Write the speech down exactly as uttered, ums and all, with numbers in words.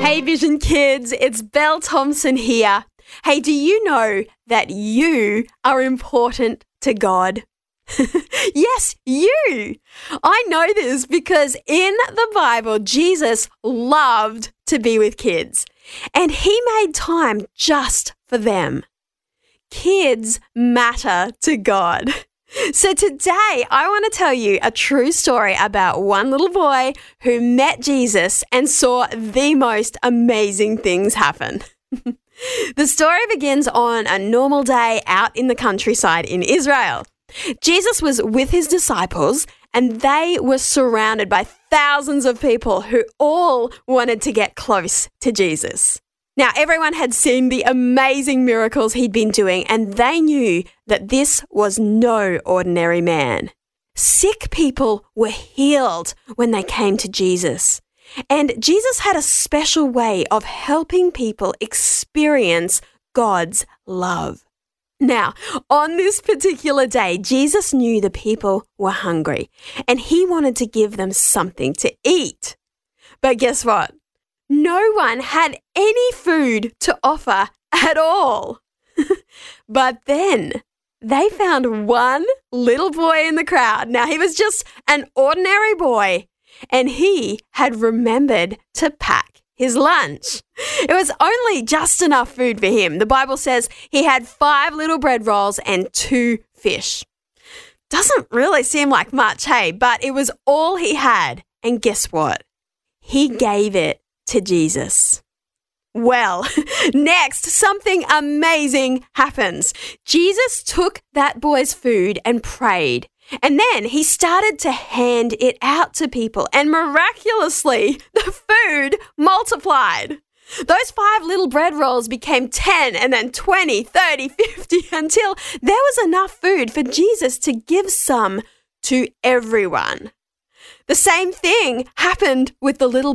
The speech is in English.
Hey Vision Kids, it's Belle Thompson here. Hey, do you know that you are important to God? Yes, you! I know this because in the Bible, Jesus loved to be with kids, and he made time just for them. Kids matter to God. So today, I want to tell you a true story about one little boy who met Jesus and saw the most amazing things happen. The story begins on a normal day out in the countryside in Israel. Jesus was with his disciples and they were surrounded by thousands of people who all wanted to get close to Jesus. Now, everyone had seen the amazing miracles he'd been doing, and they knew that this was no ordinary man. Sick people were healed when they came to Jesus. And Jesus had a special way of helping people experience God's love. Now, on this particular day, Jesus knew the people were hungry, and he wanted to give them something to eat. But guess what? No one had any food to offer at all. But then they found one little boy in the crowd. Now, he was just an ordinary boy, and he had remembered to pack his lunch. It was only just enough food for him. The Bible says he had five little bread rolls and two fish. Doesn't really seem like much, hey, but it was all he had. And guess what? He gave it to Jesus. Well, next, something amazing happens. Jesus took that boy's food and prayed, and then he started to hand it out to people, and miraculously, the food multiplied. Those five little bread rolls became ten, and then twenty, thirty, fifty, until there was enough food for Jesus to give some to everyone. The same thing happened with the little